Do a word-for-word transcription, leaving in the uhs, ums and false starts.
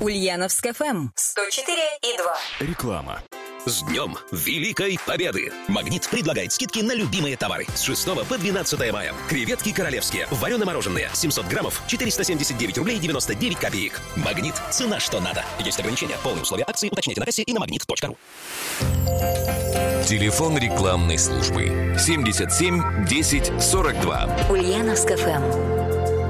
Ульяновск эф эм сто четыре и два. Реклама. С Днем Великой Победы! «Магнит» предлагает скидки на любимые товары с шестого по двенадцатое мая. Креветки королевские, варено-мороженые, семьсот граммов, четыреста семьдесят девять рублей девяносто девять копеек. «Магнит» — цена, что надо. Есть ограничения. Полные условия акции уточните на кассе и на магнит точка ру. Телефон рекламной службы семьдесят семь десять сорок два. Ульяновск эф эм.